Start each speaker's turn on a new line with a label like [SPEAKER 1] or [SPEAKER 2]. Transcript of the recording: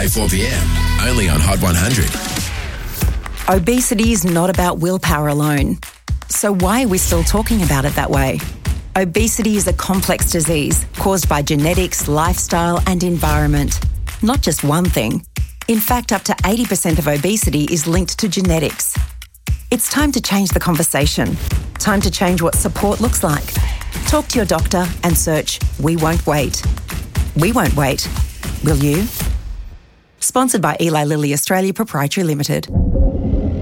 [SPEAKER 1] 4pm, only on Hot 100.
[SPEAKER 2] Obesity is not about willpower alone. So why are we still talking about it that way? Obesity is a complex disease caused by genetics, lifestyle and environment. Not just one thing. In fact, up to 80% of obesity is linked to genetics. It's time to change the conversation. Time to change what support looks like. Talk to your doctor and search We Won't Wait. We won't wait. Will you? Sponsored by Eli Lilly Australia Proprietary Limited.